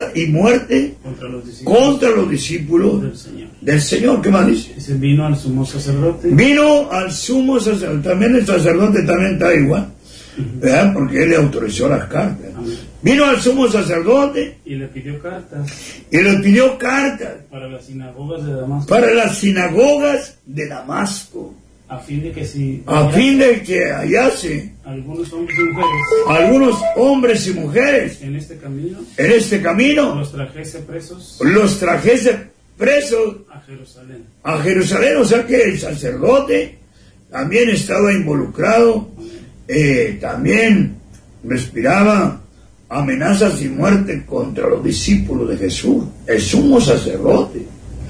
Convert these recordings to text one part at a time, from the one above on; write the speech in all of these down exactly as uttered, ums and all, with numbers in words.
y muerte contra los discípulos, contra los discípulos del Señor. del Señor. ¿Qué más dice? Dice, vino al sumo sacerdote. Vino al sumo sacerdote. También el sacerdote también está igual, ¿verdad? Porque él le autorizó las cartas. Amén. Vino al sumo sacerdote Y le pidió cartas y le pidió cartas para las sinagogas de Damasco, para las sinagogas de Damasco, a fin de que si a fin de que hallase algunos hombres y mujeres algunos hombres y mujeres en este camino, en este camino, los trajese presos los trajese presos a Jerusalén. a Jerusalén. O sea que el sacerdote también estaba involucrado, eh, también respiraba amenazas y muerte contra los discípulos de Jesús, el sumo sacerdote.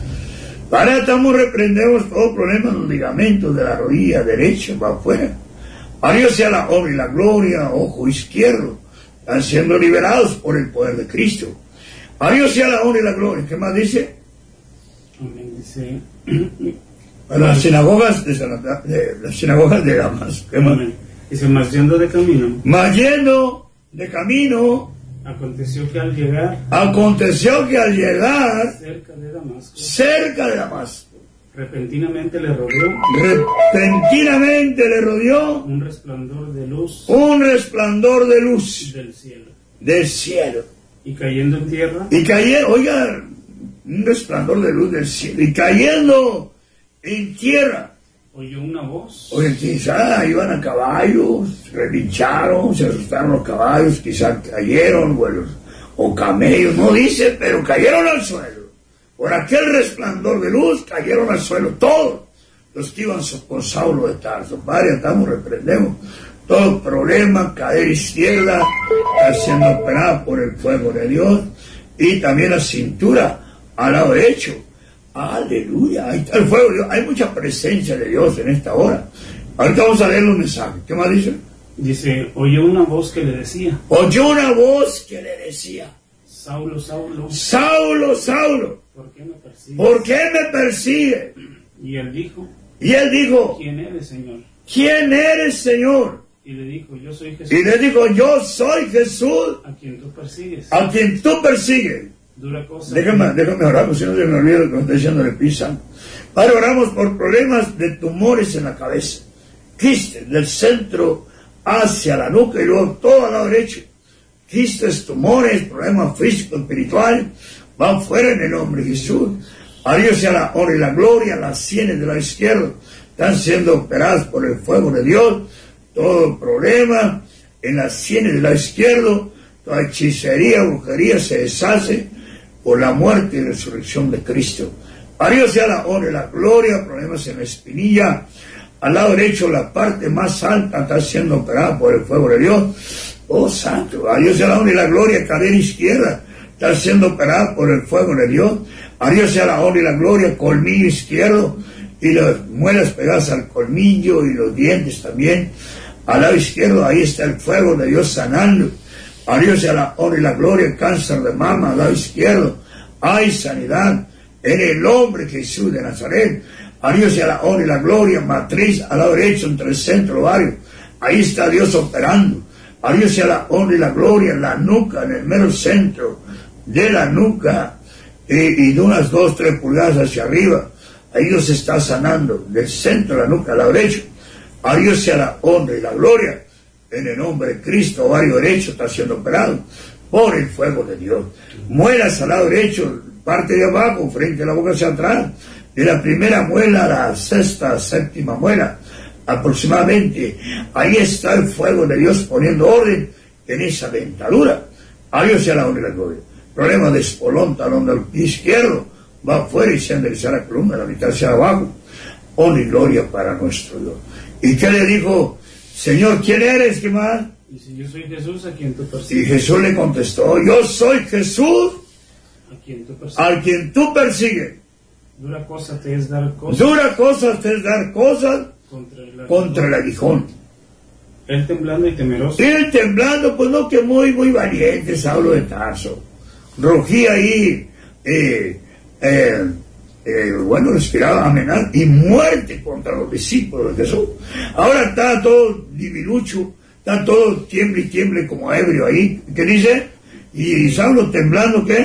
Para estamos reprendemos todo problema en los ligamentos de la rodilla derecha para afuera. A Dios sea la honra y la gloria, ojo izquierdo, están siendo liberados por el poder de Cristo. A Dios sea la honra y la gloria. ¿Qué más dice? Amén. Dice, Para las sinagogas de, San- de las sinagogas de Damasco. ¿Qué más? amén. Dice, mas yendo de camino, Mas yendo de camino, aconteció que al llegar aconteció que al llegar cerca de Damasco, cerca de Damasco, repentinamente le rodeó repentinamente le rodeó un resplandor de luz un resplandor de luz del cielo. del cielo. Y cayendo en tierra, Y cayendo, oiga, un resplandor de luz del cielo. Y cayendo en tierra. oyó una voz Oye, quizá iban a caballos, relincharon, se asustaron los caballos, quizá cayeron, o, los, o camellos, no dice, pero cayeron al suelo. Por aquel resplandor de luz cayeron al suelo todos los que iban con Saulo de Tarso. Padre, estamos, reprendemos todo problema, caer izquierda, está siendo operada por el fuego de Dios, y también la cintura al lado derecho. Aleluya, ahí está el fuego de Dios. Hay mucha presencia de Dios en esta hora. Ahorita vamos a leer los mensajes. ¿Qué más dice? dice, oyó una voz que le decía, Oyó una voz que le decía: Saulo, Saulo, Saulo, Saulo, ¿por qué me persigues? ¿por qué me persigue? Y él dijo, Y él dijo: ¿quién eres, Señor? ¿quién eres, Señor? Y le dijo, yo soy Jesús, Y le dijo: yo soy Jesús, a quien tú persigues. a quien tú persigues. Dura cosa. Déjame, déjame orar, porque si no se me olvida lo que me está diciendo el Espíritu Santo. Padre, oramos por problemas de tumores en la cabeza, quistes del centro hacia la nuca y luego todo al lado derecho. Quistes, tumores, problemas físicos, espirituales, van fuera en el nombre de Jesús. A Dios sea la honra y la gloria. Las sienes de la izquierda están siendo operadas por el fuego de Dios. Todo problema en las sienes de la izquierda, toda hechicería, brujería se deshace por la muerte y resurrección de Cristo. A Dios sea la honra y la gloria. Problemas en la espinilla, al lado derecho, la parte más alta está siendo operada por el fuego de Dios. Oh santo, a Dios sea la honra y la gloria. Cadera izquierda está siendo operada por el fuego de Dios. A Dios sea la honra y la gloria. Colmillo izquierdo y las muelas pegadas al colmillo y los dientes también al lado izquierdo, ahí está el fuego de Dios sanando. A Dios sea la honra y la gloria. Cáncer de mama al lado izquierdo, hay sanidad en el nombre de Jesús de Nazaret. A Dios sea la honra y la gloria. Matriz al lado derecho entre el centro ovario, ahí está Dios operando. A Dios sea la honra y la gloria. La nuca, en el mero centro de la nuca, eh, y de unas dos, tres pulgadas hacia arriba, ahí Dios está sanando del centro de la nuca al lado derecho. A Dios sea la honra y la gloria. En el nombre de Cristo, ovario derecho está siendo operado por el fuego de Dios. Muelas al lado derecho, parte de abajo, frente a la boca hacia atrás, de la primera muela a la sexta, séptima muela, aproximadamente. Ahí está el fuego de Dios poniendo orden en esa dentadura. A Dios sea la honra y la gloria. Problema de espolón, talón del pie izquierdo, va afuera y se endereza la columna, la mitad hacia abajo. Honra y gloria para nuestro Dios. ¿Y qué le dijo? Señor, ¿quién eres? ¿Qué más? Dice, yo soy Jesús a quien tú Y persigues. Jesús le contestó: yo soy Jesús A quien tú persigues. al quien tú persigues. Dura cosa te es dar cosas Dura cosa es dar cosas contra el contra el aguijón. Él temblando y temeroso, Y él temblando, pues no, que muy, muy valiente, Saulo de Tarso. Rugía ahí, eh, eh, eh, bueno, respiraba amenaza y muerte contra los discípulos de Jesús. Ahora está todo divilucho, está todo tiemble y tiemble como ebrio ahí. ¿Qué dice? Y Saulo temblando, ¿qué?